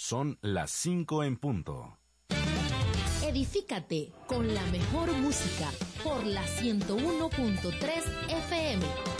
Son las 5 en punto. Edifícate con la mejor música por la 101.3 FM.